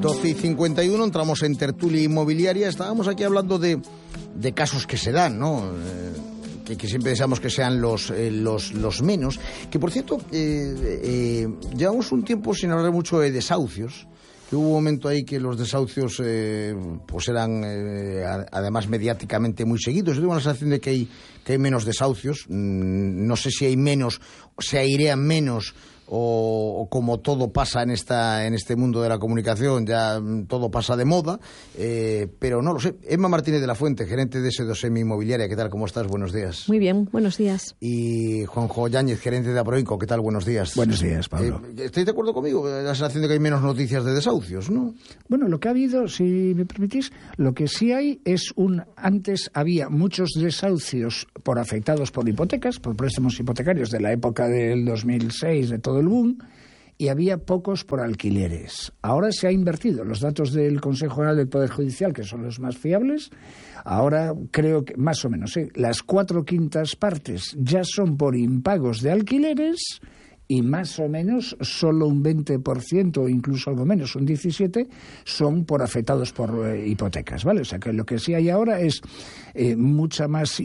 12:51, entramos en tertulia inmobiliaria. Estábamos aquí hablando de casos que se dan, ¿no? Que siempre deseamos que sean los menos. Que, por cierto, llevamos un tiempo sin hablar mucho de desahucios. Que hubo un momento ahí que los desahucios pues eran, además, mediáticamente muy seguidos. Yo tengo la sensación de que hay menos desahucios. No sé si hay menos, se airean menos, o como todo pasa en este mundo de la comunicación, ya todo pasa de moda, pero no lo sé. Emma Martínez de la Fuente, gerente de S2M Inmobiliaria, ¿qué tal? ¿Cómo estás? Buenos días. Muy bien, buenos días. Y Juanjo Yáñez, gerente de Aproinco, ¿qué tal? Buenos días. Buenos días, Pablo. ¿Estáis de acuerdo conmigo? La sensación de que hay menos noticias de desahucios, ¿no? Bueno, lo que ha habido, si me permitís, lo que sí hay es antes había muchos desahucios afectados por hipotecas, por préstamos hipotecarios de la época del 2006, de todo el boom, y había pocos por alquileres. Ahora se ha invertido. Los datos del Consejo General del Poder Judicial, que son los más fiables, ahora creo que más o menos, las 4/5 partes ya son por impagos de alquileres, y más o menos solo un 20% o incluso algo menos, un 17%, son afectados por hipotecas, ¿vale? O sea que lo que sí hay ahora es mucha más,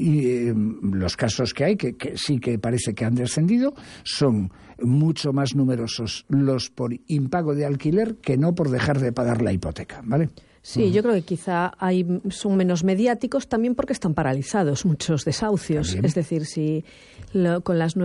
los casos que hay, que sí que parece que han descendido, son mucho más numerosos los por impago de alquiler que no por dejar de pagar la hipoteca, ¿vale? Sí, yo creo que quizá son menos mediáticos también porque están paralizados muchos desahucios. También. Es decir, si con las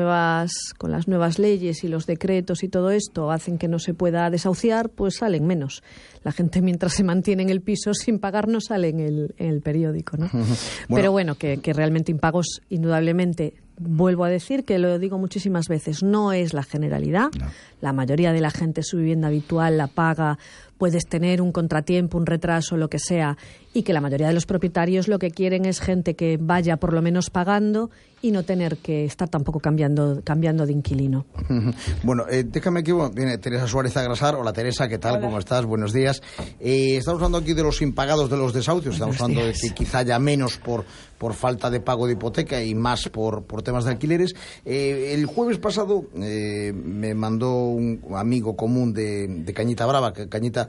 nuevas leyes y los decretos y todo esto hacen que no se pueda desahuciar, pues salen menos. La gente, mientras se mantiene en el piso sin pagar, no sale en el periódico, ¿no? Bueno. Pero bueno, que realmente impagos, indudablemente, vuelvo a decir que lo digo muchísimas veces, no es la generalidad. No. La mayoría de la gente su vivienda habitual la paga, puedes tener un contratiempo, un retraso, lo que sea, y que la mayoría de los propietarios lo que quieren es gente que vaya por lo menos pagando y no tener que estar tampoco cambiando de inquilino. Bueno, déjame que viene Teresa Suárez Agrasar. Hola, Teresa, ¿qué tal? Hola. ¿Cómo estás? Buenos días. Estamos hablando aquí de los impagados de los desahucios. Estamos hablando de que quizá haya menos por falta de pago de hipoteca y más por temas de alquileres. El jueves pasado me mandó un amigo común de Cañita Brava, que Cañita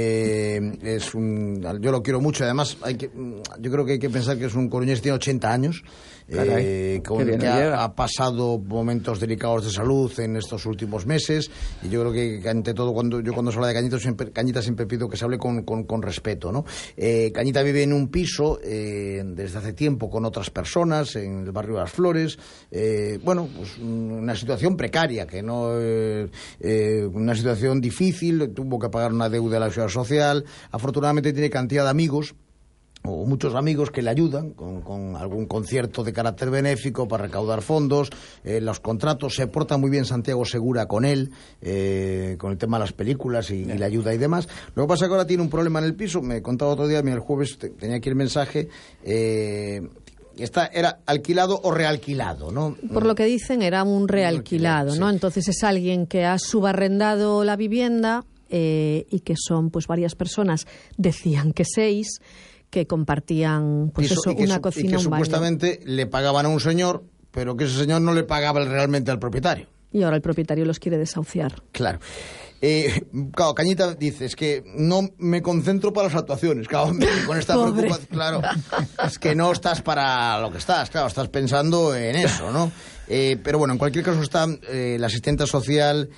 yo lo quiero mucho. Además, yo creo que hay que pensar que es un coruñés que tiene 80 años, que ha pasado momentos delicados de salud en estos últimos meses, y yo creo que ante todo cuando se habla de Cañita siempre pido que se hable con respeto, ¿no? Cañita vive en un piso desde hace tiempo con otras personas en el barrio de Las Flores, pues una situación precaria, que no una situación difícil, tuvo que pagar una deuda a la Seguridad Social. Afortunadamente tiene cantidad de amigos, o muchos amigos, que le ayudan con algún concierto de carácter benéfico para recaudar fondos, los contratos. Se porta muy bien Santiago Segura con él, con el tema de las películas y la ayuda y demás. Lo que pasa es que ahora tiene un problema en el piso. Me contaba otro día, el jueves tenía aquí el mensaje, era alquilado o realquilado, ¿no? Por lo que dicen, era un realquilado, ¿no? Sí. Entonces es alguien que ha subarrendado la vivienda, y que son pues varias personas, decían que 6, que compartían una cocina, un baño. Supuestamente le pagaban a un señor, pero que ese señor no le pagaba realmente al propietario. Y ahora el propietario los quiere desahuciar. Claro. Claro, Cañita dice, es que no me concentro para las actuaciones. Claro, con esta preocupación, claro, es que no estás para lo que estás, claro, estás pensando en eso, ¿no? Pero bueno, en cualquier caso está la asistente social,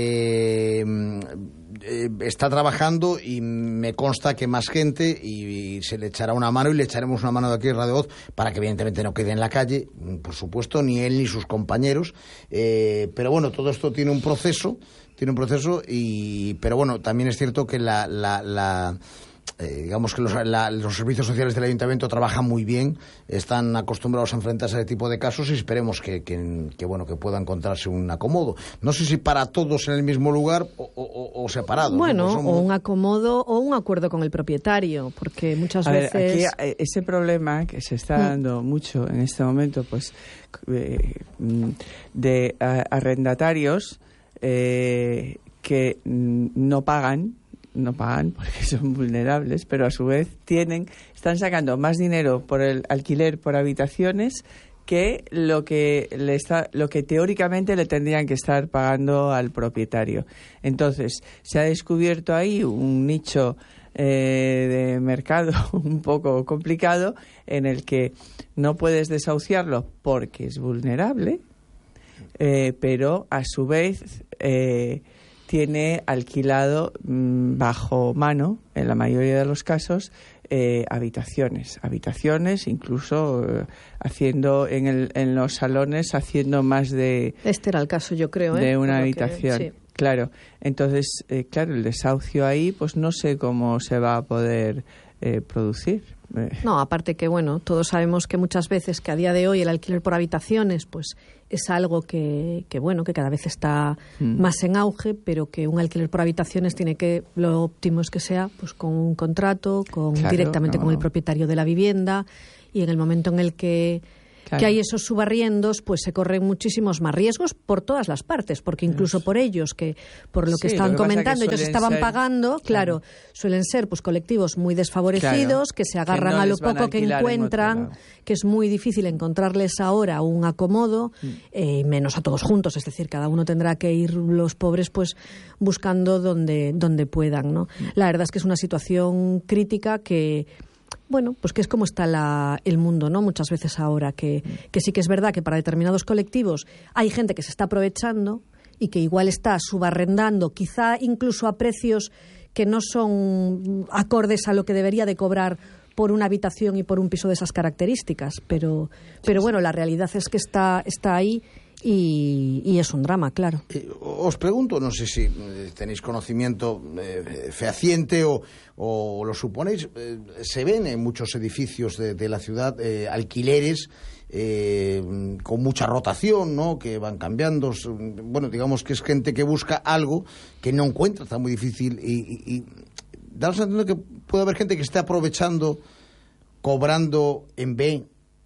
está trabajando, y me consta que más gente, y se le echará una mano, y le echaremos una mano de aquí en Radio Voz para que evidentemente no quede en la calle, por supuesto, ni él ni sus compañeros, pero bueno, todo esto tiene un proceso, pero bueno, también es cierto que digamos que los servicios sociales del Ayuntamiento trabajan muy bien, están acostumbrados a enfrentarse a ese tipo de casos, y esperemos que pueda encontrarse un acomodo. No sé si para todos en el mismo lugar o separados. Bueno, o un acomodo o un acuerdo con el propietario, porque muchas veces... Aquí ese problema que se está dando mucho en este momento, pues, de arrendatarios que no pagan porque son vulnerables, pero a su vez están sacando más dinero por el alquiler por habitaciones que lo que teóricamente le tendrían que estar pagando al propietario. Entonces, se ha descubierto ahí un nicho de mercado un poco complicado en el que no puedes desahuciarlo porque es vulnerable, pero a su vez tiene alquilado bajo mano, en la mayoría de los casos, habitaciones, incluso haciendo en los salones, haciendo más de... Este era el caso, yo creo, de una habitación. Sí. Claro, entonces, el desahucio ahí, pues no sé cómo se va a poder producir. No, aparte que, bueno, todos sabemos que muchas veces que a día de hoy el alquiler por habitaciones, pues es algo que cada vez está más en auge, pero que un alquiler por habitaciones tiene que, lo óptimo es que sea pues con un contrato, directamente con el propietario de la vivienda, y en el momento en el que hay esos subarriendos, pues se corren muchísimos más riesgos por todas las partes, porque incluso por ellos, que por lo que estaban comentando, ellos estaban pagando, suelen ser pues colectivos muy desfavorecidos, que se agarran a lo poco que encuentran, que es muy difícil encontrarles ahora un acomodo, menos a todos juntos, es decir, cada uno tendrá que ir, los pobres, pues buscando donde puedan, ¿no? La verdad es que es una situación crítica que... Bueno, pues que es como está el mundo, ¿no? Muchas veces ahora, que sí que es verdad que para determinados colectivos hay gente que se está aprovechando y que igual está subarrendando, quizá incluso a precios que no son acordes a lo que debería de cobrar por una habitación y por un piso de esas características. Pero bueno, la realidad es que está ahí. Y es un drama, claro. Os pregunto, no sé si tenéis conocimiento fehaciente o lo suponéis, se ven en muchos edificios de la ciudad alquileres con mucha rotación, ¿no? Que van cambiando. Bueno, digamos que es gente que busca algo que no encuentra, está muy difícil. Y daros a entender que puede haber gente que esté aprovechando, cobrando en B,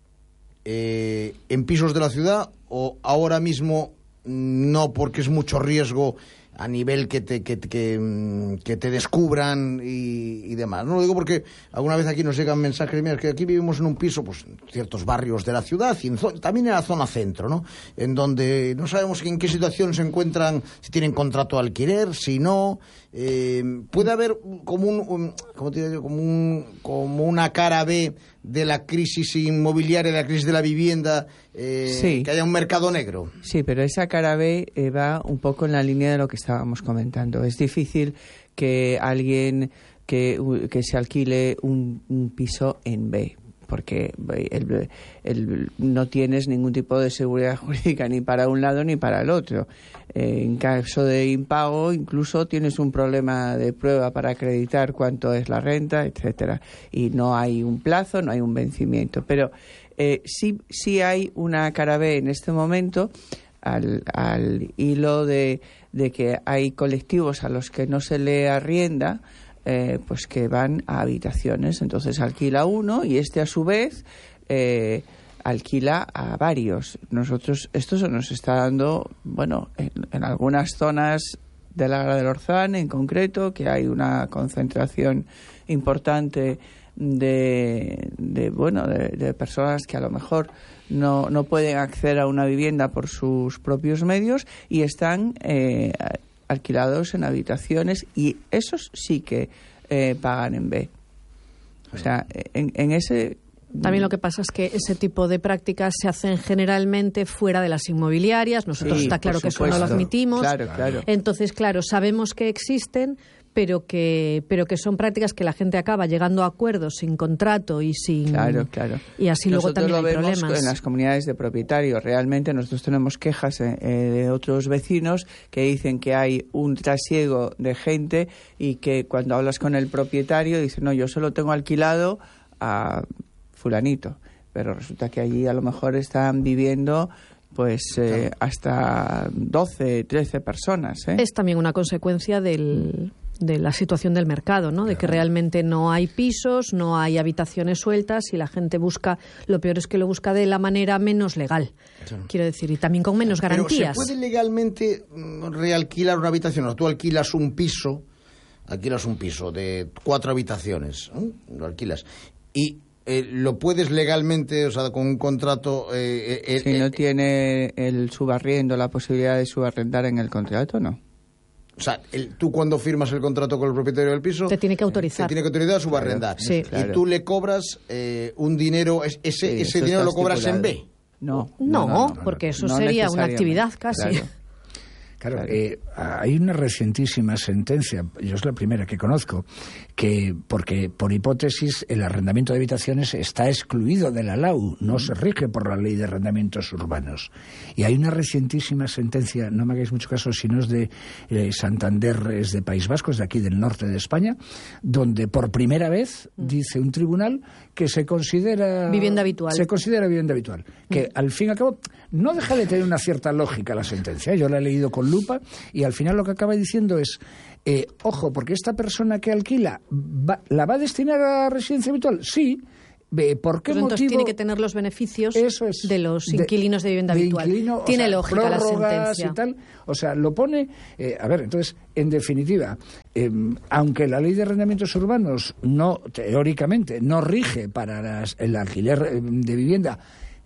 en pisos de la ciudad, o ahora mismo no, porque es mucho riesgo a nivel que te descubran y demás. No lo digo porque alguna vez aquí nos llegan mensajes, mira, que aquí vivimos en un piso, pues en ciertos barrios de la ciudad y también en la zona centro, ¿no? En donde no sabemos en qué situación se encuentran, si tienen contrato de alquiler, si no. Puede haber como como una cara B de la crisis inmobiliaria, de la crisis de la vivienda, sí, que haya un mercado negro. Sí, pero esa cara B va un poco en la línea de lo que estábamos comentando. Es difícil que alguien que se alquile un piso en B, porque no tienes ningún tipo de seguridad jurídica ni para un lado ni para el otro. En caso de impago, incluso tienes un problema de prueba para acreditar cuánto es la renta, etcétera. Y no hay un plazo, no hay un vencimiento. Pero sí hay una cara B en este momento, al hilo de que hay colectivos a los que no se le arrienda, pues que van a habitaciones. Entonces alquila uno y a su vez alquila a varios. Esto se nos está dando, bueno, en algunas zonas de la Gara del Orzán en concreto, que hay una concentración importante de personas que a lo mejor no pueden acceder a una vivienda por sus propios medios y están alquilados en habitaciones, y esos sí que pagan en B. O sea, en ese... También lo que pasa es que ese tipo de prácticas se hacen generalmente fuera de las inmobiliarias. Nosotros está claro que eso no lo admitimos. Claro. Entonces, claro, sabemos que existen, pero que son prácticas que la gente acaba llegando a acuerdos sin contrato y sin... Claro. Y así luego también hay problemas. Nosotros lo vemos en las comunidades de propietarios. Realmente nosotros tenemos quejas de otros vecinos que dicen que hay un trasiego de gente y que cuando hablas con el propietario dicen, no, yo solo tengo alquilado a fulanito, pero resulta que allí a lo mejor están viviendo pues hasta 12, 13 personas. Es también una consecuencia de la situación del mercado, ¿no? De que realmente no hay pisos, no hay habitaciones sueltas y la gente busca, lo peor es que lo busca de la manera menos legal, quiero decir, y también con menos garantías. Pero ¿se puede legalmente realquilar una habitación? O tú alquilas un piso de 4 habitaciones, ¿no? Lo alquilas, y ¿lo puedes legalmente, o sea, con un contrato? Si no tiene el subarriendo la posibilidad de subarrendar en el contrato, no. O sea, tú cuando firmas el contrato con el propietario del piso... Te tiene que autorizar. Te tiene que autorizar a subarrendar. Claro, sí. Y tú le cobras un dinero, ese dinero lo cobras estipulado. En B. No, porque eso sería una actividad casi. Claro, hay una recientísima sentencia, yo es la primera que conozco, porque por hipótesis el arrendamiento de habitaciones está excluido de la LAU, no se rige por la ley de arrendamientos urbanos. Y hay una recientísima sentencia, no me hagáis mucho caso, si no es de Santander, es de País Vasco, es de aquí del norte de España, donde por primera vez dice un tribunal que se considera... Vivienda habitual. Se considera vivienda habitual. Que al fin y al cabo no deja de tener una cierta lógica la sentencia. Yo la he leído con lupa y al final lo que acaba diciendo es ojo, porque esta persona que alquila ¿la va a destinar a residencia habitual? Sí. ¿Por qué pues entonces motivo? Tiene que tener los beneficios de los inquilinos de vivienda habitual. Tiene lógica la sentencia. Y tal. O sea, lo pone... a ver, entonces, en definitiva, aunque la ley de arrendamientos urbanos teóricamente no rige para el alquiler de vivienda,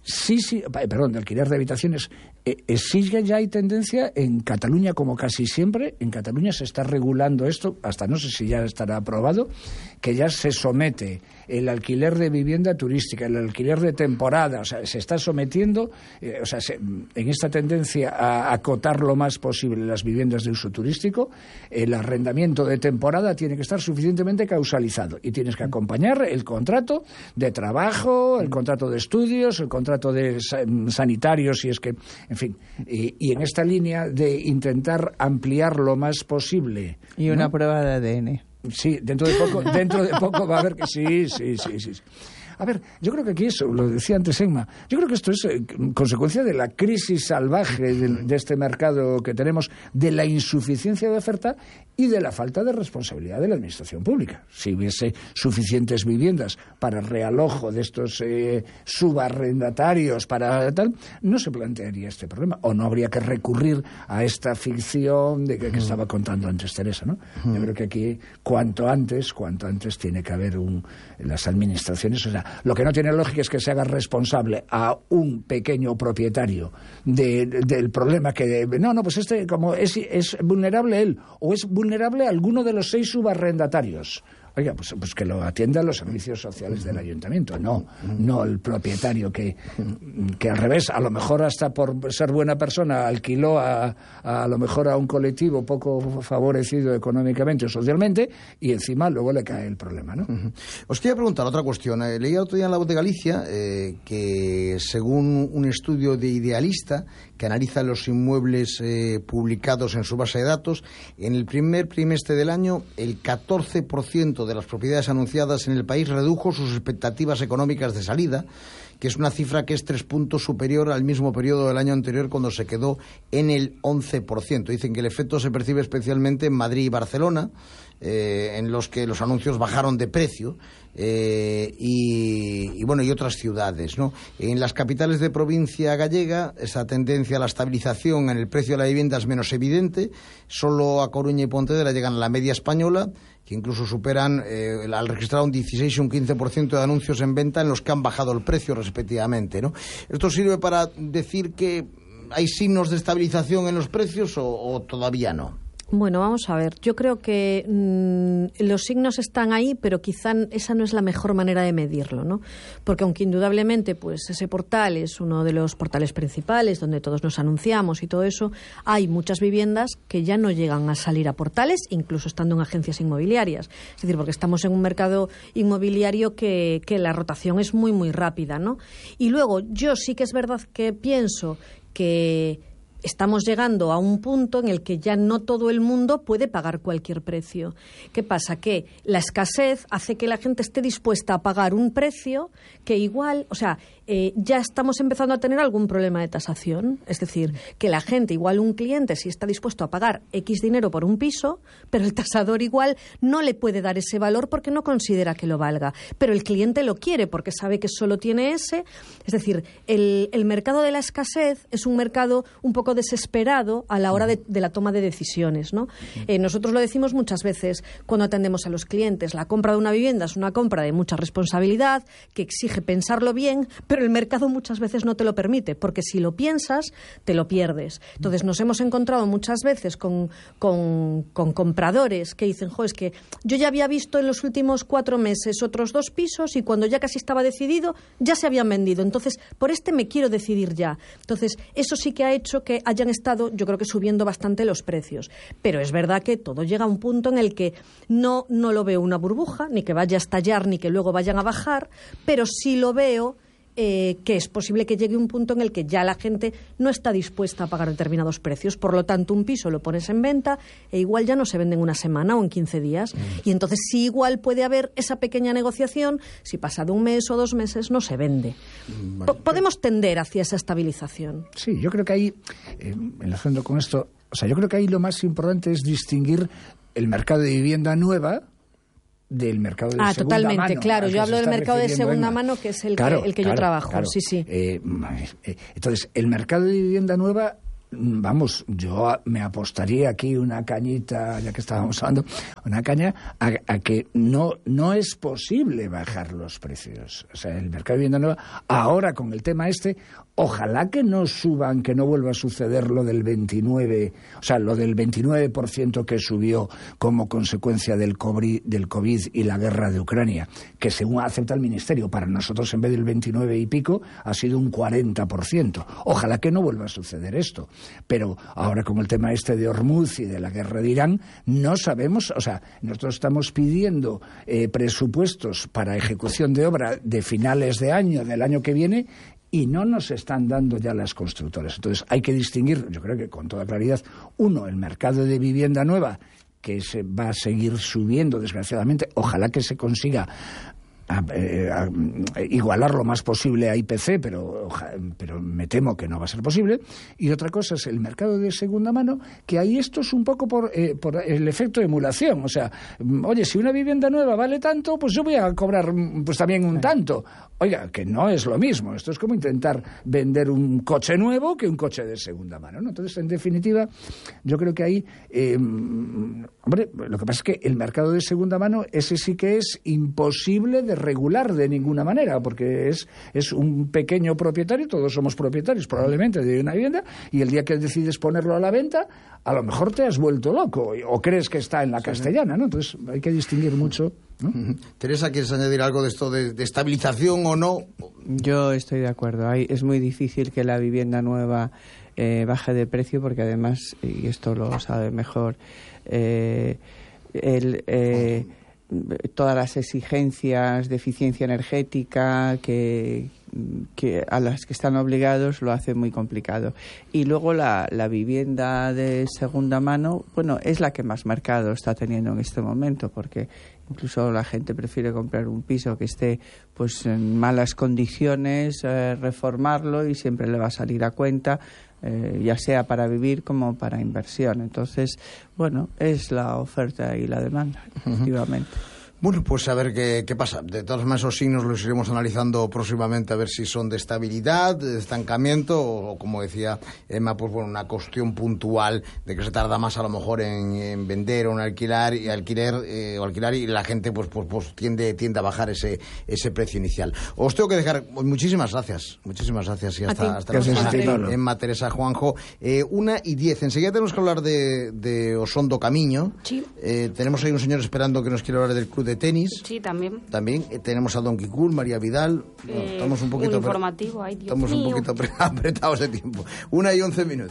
de alquiler de habitaciones, sí que ya hay tendencia en Cataluña, como casi siempre, en Cataluña se está regulando esto, hasta no sé si ya estará aprobado, que ya se somete el alquiler de vivienda turística, el alquiler de temporada, o sea, se está sometiendo, en esta tendencia a acotar lo más posible las viviendas de uso turístico, el arrendamiento de temporada tiene que estar suficientemente causalizado y tienes que acompañar el contrato de trabajo, el contrato de estudios, el contrato de sanitarios, si es que, en fin, y en esta línea de intentar ampliar lo más posible. Y una prueba de ADN. Sí, dentro de poco va a haber que sí. A ver, yo creo que aquí eso, lo decía antes Emma, yo creo que esto es consecuencia de la crisis salvaje de este mercado que tenemos, de la insuficiencia de oferta y de la falta de responsabilidad de la administración pública. Si hubiese suficientes viviendas para realojo de estos subarrendatarios, para tal, no se plantearía este problema, o no habría que recurrir a esta ficción de que estaba contando antes Teresa, ¿no? Yo creo que aquí cuanto antes tiene que haber las administraciones, o sea, lo que no tiene lógica es que se haga responsable a un pequeño propietario del problema que... pues como es vulnerable él, o es vulnerable alguno de los 6 subarrendatarios. Oiga, pues que lo atiendan los servicios sociales del ayuntamiento, no el propietario que al revés, a lo mejor hasta por ser buena persona alquiló a lo mejor a un colectivo poco favorecido económicamente o socialmente y encima luego le cae el problema, ¿no? Os quería preguntar otra cuestión. Leí el otro día en La Voz de Galicia que según un estudio de Idealista que analiza los inmuebles publicados en su base de datos, en el primer trimestre del año el 14% de las propiedades anunciadas en el país redujo sus expectativas económicas de salida, que es una cifra que es 3 puntos superior al mismo periodo del año anterior, cuando se quedó en el 11%. Dicen que el efecto se percibe especialmente en Madrid y Barcelona, en los que los anuncios bajaron de precio, y otras ciudades, ¿no? En las capitales de provincia gallega, esa tendencia a la estabilización en el precio de la vivienda es menos evidente. Solo a Coruña y Pontevedra llegan a la media española, que incluso superan al registrar un 16 y un 15% de anuncios en venta en los que han bajado el precio respectivamente, ¿no? ¿Esto sirve para decir que hay signos de estabilización en los precios o todavía no? Bueno, vamos a ver. Yo creo que los signos están ahí, pero quizá esa no es la mejor manera de medirlo, ¿no? Porque aunque indudablemente pues ese portal es uno de los portales principales donde todos nos anunciamos y todo eso, hay muchas viviendas que ya no llegan a salir a portales, incluso estando en agencias inmobiliarias. Es decir, porque estamos en un mercado inmobiliario que la rotación es muy, muy rápida, ¿no? Y luego, yo sí que es verdad que pienso que estamos llegando a un punto en el que ya no todo el mundo puede pagar cualquier precio. ¿Qué pasa? Que la escasez hace que la gente esté dispuesta a pagar un precio que igual, ya estamos empezando a tener algún problema de tasación. Es decir, que la gente, igual un cliente, sí está dispuesto a pagar X dinero por un piso, pero el tasador igual no le puede dar ese valor porque no considera que lo valga. Pero el cliente lo quiere porque sabe que solo tiene ese. Es decir, el mercado de la escasez es un mercado un poco poco desesperado a la hora de la toma de decisiones, ¿no? Nosotros lo decimos muchas veces cuando atendemos a los clientes. La compra de una vivienda es una compra de mucha responsabilidad, que exige pensarlo bien, pero el mercado muchas veces no te lo permite, porque si lo piensas, te lo pierdes. Entonces nos hemos encontrado muchas veces con compradores que dicen, es que yo ya había visto en los últimos 4 meses otros 2 pisos y cuando ya casi estaba decidido, ya se habían vendido. Entonces, por este me quiero decidir ya. Entonces, eso sí que ha hecho que hayan estado, yo creo que subiendo bastante los precios. Pero es verdad que todo llega a un punto en el que no lo veo una burbuja, ni que vaya a estallar, ni que luego vayan a bajar, pero sí lo veo que es posible que llegue un punto en el que ya la gente no está dispuesta a pagar determinados precios. Por lo tanto, un piso lo pones en venta e igual ya no se vende en una semana o en 15 días. Y entonces sí igual puede haber esa pequeña negociación si pasado 1 mes o 2 meses no se vende. Podemos tender hacia esa estabilización. Sí, yo creo que ahí, enlazando con esto, yo creo que ahí lo más importante es distinguir el mercado de vivienda nueva del mercado de segunda totalmente, mano. Claro, yo hablo del mercado de segunda mano, que es el que yo trabajo. Claro. Sí. Entonces, el mercado de vivienda nueva, vamos, yo me apostaría aquí una cañita, ya que estábamos hablando, una caña a que no es posible bajar los precios. O sea, el mercado de vivienda nueva, ahora con el tema ojalá que no suban, que no vuelva a suceder lo del 29% que subió como consecuencia del COVID y la guerra de Ucrania, que según acepta el Ministerio, para nosotros en vez del 29 y pico ha sido un 40%. Ojalá que no vuelva a suceder esto. Pero ahora con el tema de Hormuz y de la guerra de Irán, no sabemos, nosotros estamos pidiendo presupuestos para ejecución de obra de finales de año, del año que viene, y no nos están dando ya las constructoras. Entonces hay que distinguir, yo creo que con toda claridad, el mercado de vivienda nueva, que se va a seguir subiendo, desgraciadamente. Ojalá que se consiga igualar lo más posible a IPC, pero me temo que no va a ser posible. Y otra cosa es el mercado de segunda mano, que ahí esto es un poco por el efecto de emulación. Oye, si una vivienda nueva vale tanto, pues yo voy a cobrar pues también un tanto. Oiga, que no es lo mismo. Esto es como intentar vender un coche nuevo que un coche de segunda mano, ¿no? Entonces, en definitiva, yo creo que ahí, lo que pasa es que el mercado de segunda mano, ese sí que es imposible de regular de ninguna manera, porque es un pequeño propietario, todos somos propietarios probablemente de una vivienda, y el día que decides ponerlo a la venta, a lo mejor te has vuelto loco o crees que está en la castellana, ¿no? Entonces hay que distinguir mucho, ¿no? Teresa, ¿quieres añadir algo de esto de estabilización o no? Yo estoy de acuerdo. Es muy difícil que la vivienda nueva baje de precio, porque además, y esto lo sabe mejor, todas las exigencias de eficiencia energética que a las que están obligados lo hace muy complicado. Y luego la vivienda de segunda mano, es la que más mercado está teniendo en este momento, porque incluso la gente prefiere comprar un piso que esté pues en malas condiciones, reformarlo, y siempre le va a salir a cuenta, ya sea para vivir como para inversión. Entonces, es la oferta y la demanda, efectivamente. Bueno, pues a ver qué pasa. De todas maneras, esos signos los iremos analizando próximamente, a ver si son de estabilidad, de estancamiento, o como decía Emma, pues una cuestión puntual de que se tarda más a lo mejor en vender o en alquilar y la gente pues tiende a bajar ese precio inicial. Os tengo que dejar. Muchísimas gracias y hasta la semana. Emma, Teresa, Juanjo. 1:10. Enseguida tenemos que hablar de Osondo Camiño. Sí. Tenemos ahí un señor esperando que nos quiere hablar del club de tenis. Sí, también. Tenemos a Don Kikul, María Vidal. Estamos un poquito informativo. Ay, Dios estamos mío. un poquito apretados de tiempo. 1:11.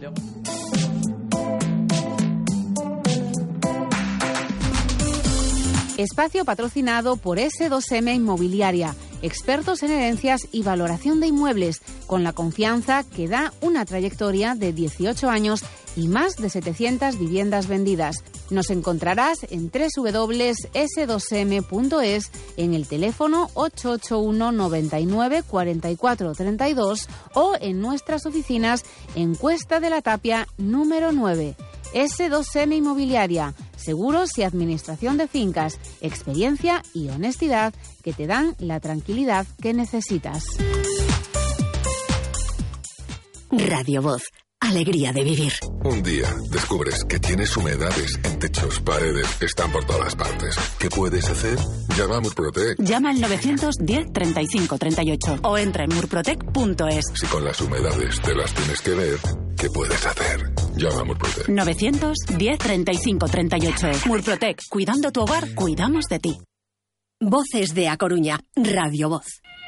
Espacio patrocinado por S2M Inmobiliaria, expertos en herencias y valoración de inmuebles, con la confianza que da una trayectoria de 18 años y más de 700 viviendas vendidas. Nos encontrarás en www.s2m.es, en el teléfono 881 99 44 32 o en nuestras oficinas en Cuesta de la Tapia número 9. S2M Inmobiliaria, seguros y administración de fincas, experiencia y honestidad que te dan la tranquilidad que necesitas. Radio Voz, alegría de vivir. Un día descubres que tienes humedades en techos, paredes, están por todas partes. ¿Qué puedes hacer? Llama a Murprotec. Llama al 910 35 38 o entra en murprotec.es. Si con las humedades te las tienes que ver, ¿qué puedes hacer? Llama a Murprotec. 910 35 38. Murprotec, cuidando tu hogar, cuidamos de ti. Voces de A Coruña, Radio Voz.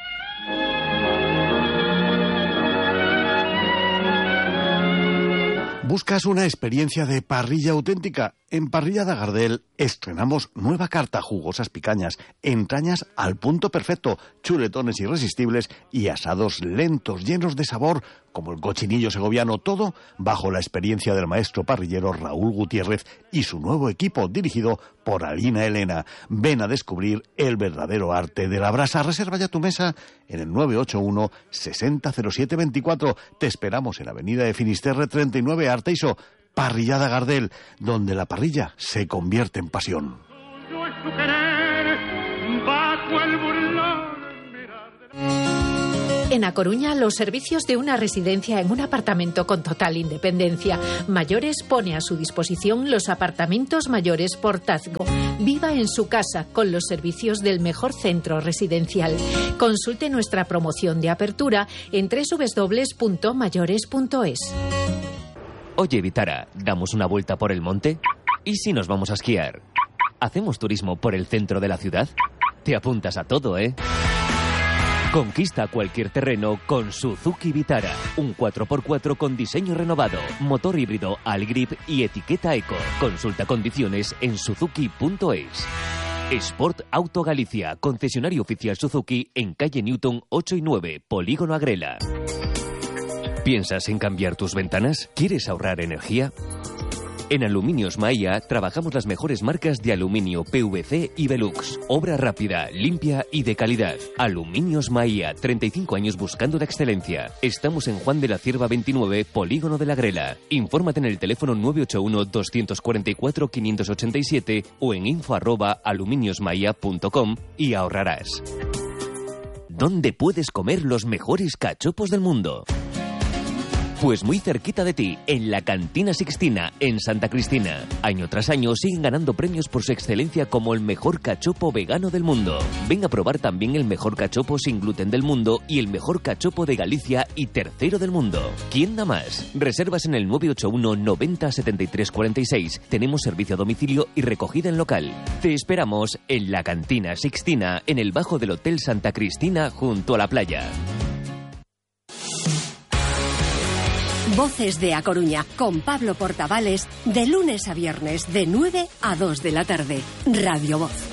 ¿Buscas una experiencia de parrilla auténtica? En Parrillada Gardel estrenamos nueva carta, jugosas picañas, entrañas al punto perfecto, chuletones irresistibles y asados lentos, llenos de sabor, como el cochinillo segoviano, todo bajo la experiencia del maestro parrillero Raúl Gutiérrez y su nuevo equipo dirigido por Alina Elena. Ven a descubrir el verdadero arte de la brasa. Reserva ya tu mesa en el 981 600724. Te esperamos en Avenida de Finisterre 39, Arteiso. Parrillada Gardel, donde la parrilla se convierte en pasión. En A Coruña, los servicios de una residencia en un apartamento con total independencia. Mayores pone a su disposición los apartamentos mayores Portazgo. Viva en su casa con los servicios del mejor centro residencial. Consulte nuestra promoción de apertura en www.mayores.es. Oye, Vitara, ¿damos una vuelta por el monte? ¿Y si nos vamos a esquiar? ¿Hacemos turismo por el centro de la ciudad? Te apuntas a todo, ¿eh? Conquista cualquier terreno con Suzuki Vitara. Un 4x4 con diseño renovado, motor híbrido Allgrip y etiqueta Eco. Consulta condiciones en suzuki.es. Sport Auto Galicia, concesionario oficial Suzuki en calle Newton 8 y 9, Polígono Agrela. ¿Piensas en cambiar tus ventanas? ¿Quieres ahorrar energía? En Aluminios Maia trabajamos las mejores marcas de aluminio, PVC y Velux. Obra rápida, limpia y de calidad. Aluminios Maia, 35 años buscando la excelencia. Estamos en Juan de la Cierva 29, Polígono de la Grela. Infórmate en el teléfono 981-244-587 o en info@aluminiosmaia.com y ahorrarás. ¿Dónde puedes comer los mejores cachopos del mundo? Pues muy cerquita de ti, en la Cantina Sixtina, en Santa Cristina. Año tras año siguen ganando premios por su excelencia como el mejor cachopo vegano del mundo. Ven a probar también el mejor cachopo sin gluten del mundo y el mejor cachopo de Galicia y tercero del mundo. ¿Quién da más? Reservas en el 981 90 73 46. Tenemos servicio a domicilio y recogida en local. Te esperamos en la Cantina Sixtina, en el bajo del Hotel Santa Cristina, junto a la playa. Voces de A Coruña, con Pablo Portavales, de lunes a viernes, de 9 a 2 de la tarde. Radio Voz.